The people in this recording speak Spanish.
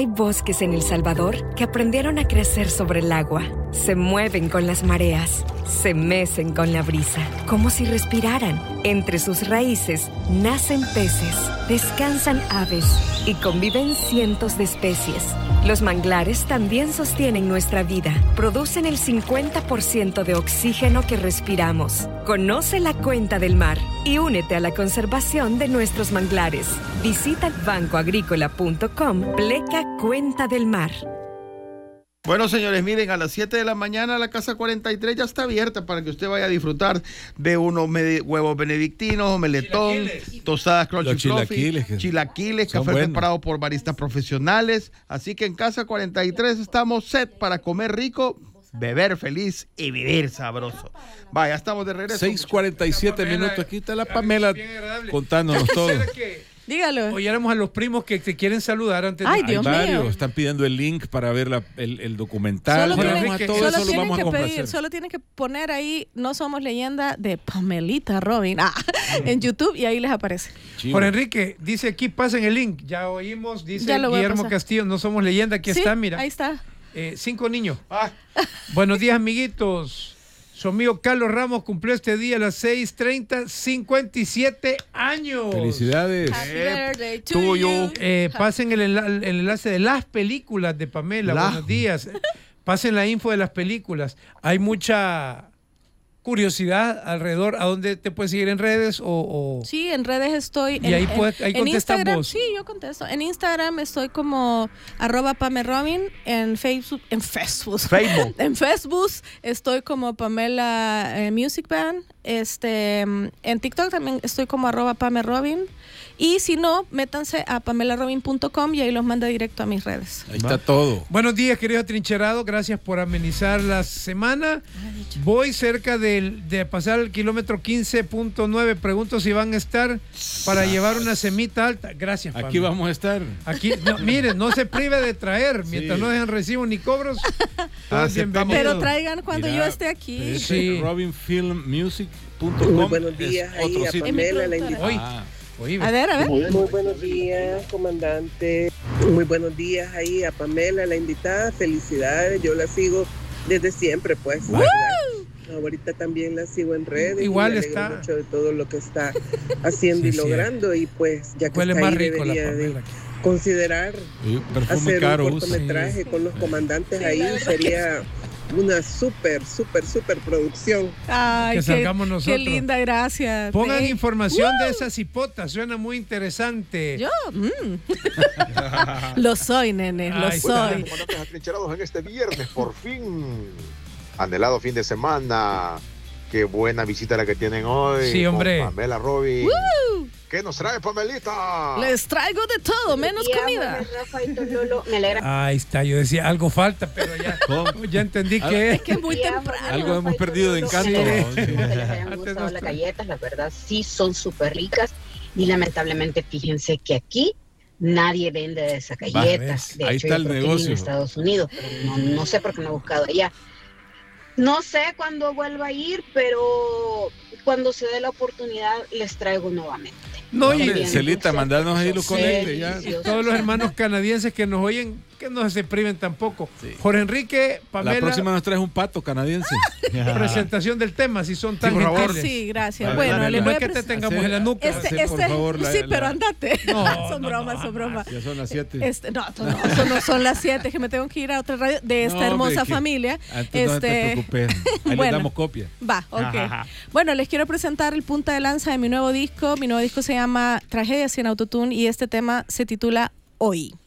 Hay bosques en El Salvador que aprendieron a crecer sobre el agua. Se mueven con las mareas, se mecen con la brisa, como si respiraran. Entre sus raíces nacen peces, descansan aves y conviven cientos de especies. Los manglares también sostienen nuestra vida. Producen el 50% de oxígeno que respiramos. Conoce la cuenta del mar y únete a la conservación de nuestros manglares. Visita bancoagrícola.com /Cuenta del Mar. Bueno, señores, miren, a las 7 de la mañana la Casa 43 ya está abierta para que usted vaya a disfrutar de unos huevos benedictinos, omeletón, tostadas crunchy fluffy, chilaquiles, café preparado por baristas profesionales. Así que en Casa 43 estamos set para comer rico, beber feliz y vivir sabroso. Vaya, estamos de regreso. 6:47 minutos. Aquí está la Pamela contándonos todo. Dígalo. Oyéramos a los primos que te quieren saludar antes de... Ay, Dios mío. Varios están pidiendo el link para ver el documental. Solo tienen que poner ahí No Somos Leyenda de Pamelita Robin en YouTube y ahí les aparece. Por Enrique, dice aquí, pasen el link. Ya oímos, dice Guillermo Castillo, No Somos Leyenda. Aquí está, mira. Ahí está. 5 niños. Buenos días, amiguitos. Su amigo Carlos Ramos cumplió este día a las 6:30, 57 años. Felicidades. Happy birthday to you. Pasen el enlace de las películas de Pamela. Buenos días. Pasen la info de las películas. Hay mucha curiosidad alrededor. ¿A dónde te puedes seguir en redes? Sí, en redes estoy. Y ahí contestas vos. Sí, yo contesto. En Instagram estoy como @PameRobin. En Facebook. En Facebook estoy como Pamela Music Band. En TikTok también estoy como @PameRobin. Y si no, métanse a pamelarobin.com y ahí los manda directo a mis redes. Ahí está todo. Buenos días, querido atrincherado. Gracias por amenizar la semana. Voy cerca de pasar el kilómetro 15.9. Pregunto si van a estar para llevar una semita alta. Gracias, Pamela. Aquí vamos a estar. Aquí, miren, no se prive de traer. Mientras no dejan recibo ni cobros. Pero traigan cuando yo esté aquí. robinfilmmusic.com. Muy buenos días ahí a Pamela, la invitada. A ver. Muy buenos días, comandante. Muy buenos días ahí a Pamela, la invitada. Felicidades, yo la sigo desde siempre, pues. Ahorita también la sigo en redes. Igual y me está. alegro mucho de todo lo que está haciendo y logrando. Y pues, ya que huele está más ahí, rico la debería Pamela. considerar hacer un cortometraje con los comandantes ahí. Sería una súper producción. Ay, que salgamos nosotros. Qué linda, gracias. Pongan información de esas hipotas, suena muy interesante. Yo, lo soy, nene, lo soy. Comandantes atrincherados en este viernes, por fin. Anhelado fin de semana. Qué buena visita la que tienen hoy. Sí, hombre. Con Pamela Robin. ¿Qué nos trae, Pamelita? Les traigo de todo, menos comida. Me alegra. Ahí está, yo decía, algo falta, pero ya entendí que es que es muy temprano. Algo hemos perdido de encanto. Espero que les hayan gustado las galletas, la verdad sí son súper ricas y lamentablemente fíjense que aquí nadie vende de esas galletas. De ahí hecho, está yo el creo que negocio. en Estados Unidos, pero no sé por qué no he buscado allá. No sé cuándo vuelva a ir, pero cuando se dé la oportunidad les traigo nuevamente. No, y Celita, mandarnos ahí los conectes ya. Todos los hermanos canadienses que nos oyen, que no se priven tampoco. Sí. Jorge Enrique, Pamela. La próxima nos traes un pato canadiense. Presentación del tema, si son tan gentiles. Sí, gracias. Bueno, le voy a que te tengamos en la nuca. Por favor, pero andate. No, son bromas. Ya son las 7. No son las 7, que me tengo que ir a otra radio de esta hermosa familia. Antes no te preocupes. Ahí les damos copia. Va, ok. Bueno, les quiero presentar el punta de lanza de mi nuevo disco. Mi nuevo disco se llama Tragedias sin Autotune y este tema se titula Hoy.